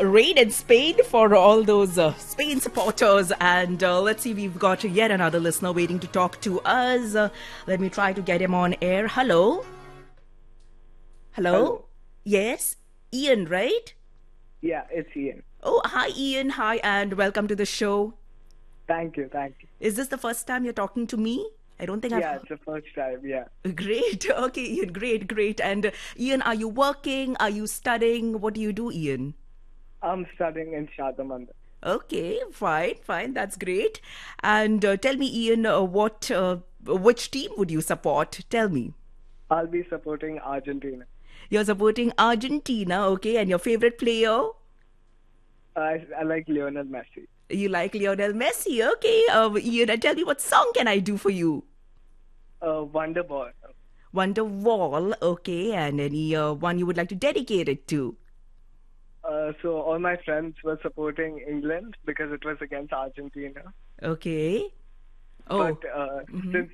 rain in Spain for all those Spain supporters. And let's see, we've got yet another listener waiting to talk to us. Let me try to get him on air. Hello? Hello. Yes? Ian, right? Yeah, it's Ian. Oh, hi, Ian. Hi, and welcome to the show. Thank you. Is this the first time you're talking to me? I don't think Yeah, it's the first time, yeah. Great. Okay, Ian. Great. And Ian, are you working? Are you studying? What do you do, Ian? I'm studying in Shadamanda. Okay, fine. That's great. And tell me, Ian, which team would you support? Tell me. I'll be supporting Argentina. You're supporting Argentina, okay? And your favorite player? I like Lionel Messi. You like Lionel Messi, okay? Ian, and tell me, what song can I do for you? Wonderball. Wonderwall, okay? And any one you would like to dedicate it to? So all my friends were supporting England because it was against Argentina. Okay. Oh. But since